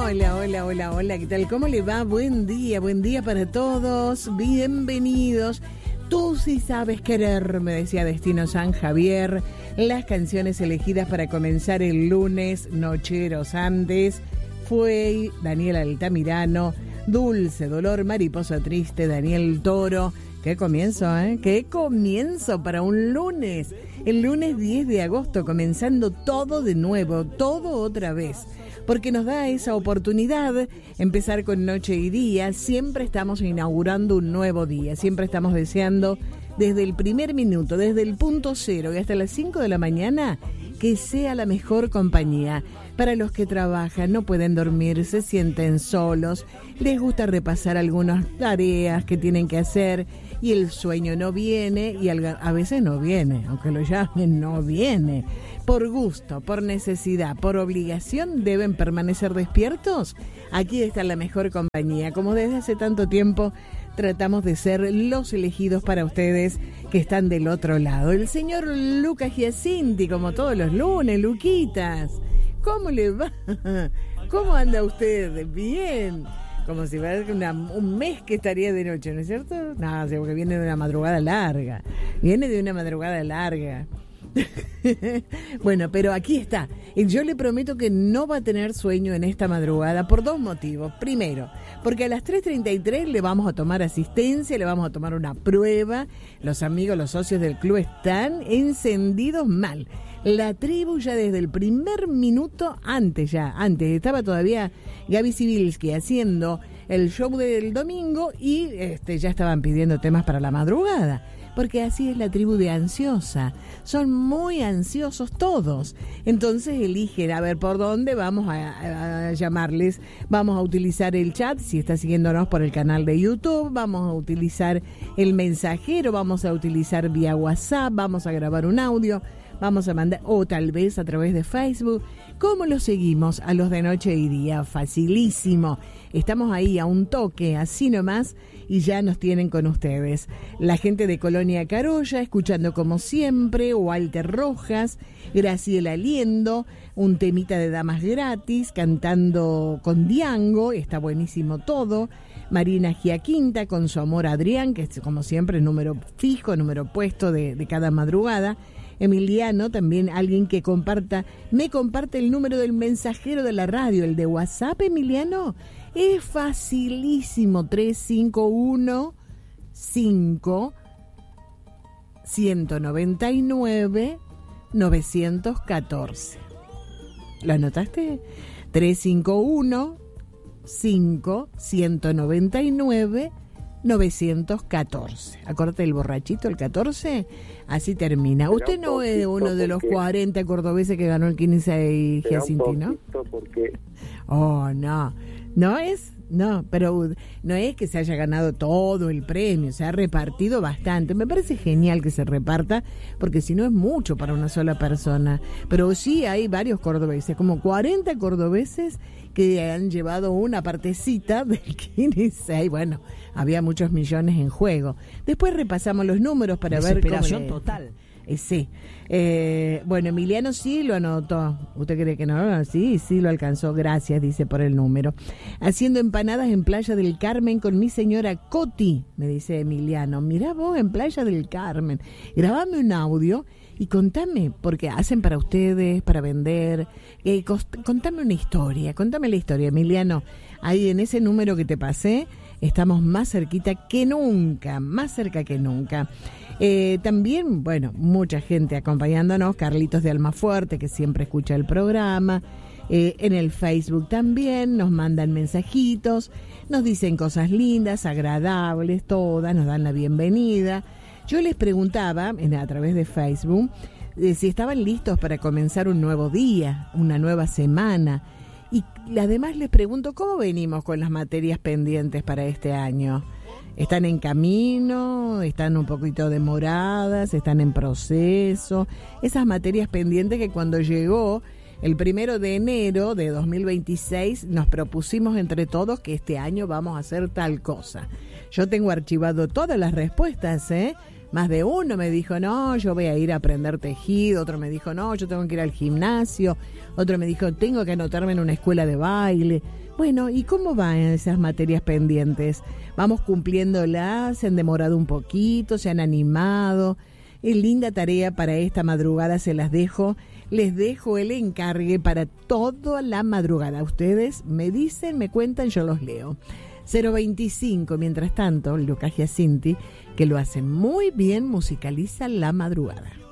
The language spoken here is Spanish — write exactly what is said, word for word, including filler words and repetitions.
Hola, hola, hola, hola, ¿qué tal? ¿Cómo le va? Buen día, buen día para todos. Bienvenidos. Tú sí sabes querer, me decía Destino San Javier. Las canciones elegidas para comenzar el lunes, Nocheros Andes, fue Daniel Altamirano, Dulce Dolor, Mariposa Triste, Daniel Toro. Qué comienzo, ¿eh? Qué comienzo para un lunes. El lunes diez de agosto, comenzando todo de nuevo, todo otra vez. Porque nos da esa oportunidad empezar con noche y día. Siempre estamos inaugurando un nuevo día. Siempre estamos deseando desde el primer minuto, desde el punto cero y hasta las cinco de la mañana, que sea la mejor compañía. Para los que trabajan, no pueden dormir, se sienten solos, les gusta repasar algunas tareas que tienen que hacer y el sueño no viene y a veces no viene, aunque lo llamen, no viene. Por gusto, por necesidad, por obligación deben permanecer despiertos. Aquí está la mejor compañía. Como desde hace tanto tiempo tratamos de ser los elegidos para ustedes que están del otro lado. El señor Lucas Giacinti, como todos los lunes. Luquitas, ¿cómo le va? ¿Cómo anda usted? Bien. Como si fuera una, un mes que estaría de noche, ¿no es cierto? No, porque viene de una madrugada larga. Viene de una madrugada larga. Bueno, pero aquí está. Yo le prometo que no va a tener sueño en esta madrugada por dos motivos. Primero, porque a las tres treinta y tres le vamos a tomar asistencia, le vamos a tomar una prueba. Los amigos, los socios del club están encendidos mal. La tribu ya desde el primer minuto, antes ya, antes, estaba todavía Gaby Sibilski haciendo el show del domingo y este ya estaban pidiendo temas para la madrugada. Porque así es la tribu de ansiosa. Son muy ansiosos todos. Entonces eligen a ver por dónde vamos a, a llamarles. Vamos a utilizar el chat, si está siguiéndonos por el canal de YouTube. Vamos a utilizar el mensajero, vamos a utilizar vía WhatsApp, vamos a grabar un audio, vamos a mandar, o tal vez a través de Facebook. ¿Cómo los seguimos a los de noche y día? Facilísimo. Estamos ahí a un toque, así nomás, y ya nos tienen con ustedes. La gente de Colonia Carolla, escuchando como siempre, Walter Rojas, Graciela Liendo, un temita de damas gratis, cantando con Diango, está buenísimo todo. Marina Giaquinta con su amor a Adrián, que es como siempre número fijo, número puesto de, de cada madrugada. Emiliano, también alguien que comparta, me comparte el número del mensajero de la radio, el de WhatsApp, Emiliano. Es facilísimo, tres cinco uno cinco uno nueve nueve nueve uno cuatro. ¿Lo anotaste? tres cinco uno cinco uno nueve nueve nueve uno cuatro. Acordate el borrachito, el catorce, así termina. Usted no es uno de los cuarenta cordobeses que ganó el quince y Giacinti, ¿no? Porque... Oh, no. No es, no, pero no es que se haya ganado todo el premio, se ha repartido bastante. Me parece genial que se reparta, porque si no es mucho para una sola persona. Pero sí hay varios cordobeses, como cuarenta cordobeses que han llevado una partecita del quince. Y bueno, había muchos millones en juego. Después repasamos los números para ver cómo... Desesperación total. Eh, sí. Eh, bueno, Emiliano sí lo anotó. ¿Usted cree que no? Sí, sí lo alcanzó. Gracias, dice, por el número. Haciendo empanadas en Playa del Carmen con mi señora Coti, me dice Emiliano. Mirá vos, en Playa del Carmen. Grabame un audio y contame, porque hacen para ustedes, para vender. Eh, cost- contame una historia, contame la historia, Emiliano. Ahí en ese número que te pasé, estamos más cerquita que nunca, más cerca que nunca. Eh, también, bueno, mucha gente acompañándonos, Carlitos de Almafuerte, que siempre escucha el programa, eh, en el Facebook también, nos mandan mensajitos, nos dicen cosas lindas, agradables, todas, nos dan la bienvenida. Yo les preguntaba, en, a través de Facebook, eh, si estaban listos para comenzar un nuevo día, una nueva semana, y además les pregunto, ¿cómo venimos con las materias pendientes para este año? ¿Están en camino? ¿Están un poquito demoradas? ¿Están en proceso? Esas materias pendientes que cuando llegó el primero de enero de dos mil veintiséis nos propusimos entre todos que este año vamos a hacer tal cosa. Yo tengo archivado todas las respuestas, ¿eh? Más de uno me dijo, no, yo voy a ir a aprender tejido. Otro me dijo, no, yo tengo que ir al gimnasio. Otro me dijo, tengo que anotarme en una escuela de baile. Bueno, ¿y cómo van esas materias pendientes? Vamos cumpliéndolas, se han demorado un poquito, se han animado. Es linda tarea para esta madrugada, se las dejo. Les dejo el encargue para toda la madrugada. Ustedes me dicen, me cuentan, yo los leo. cero veinticinco, mientras tanto, Lucas Giacinti, que lo hace muy bien, musicaliza la madrugada.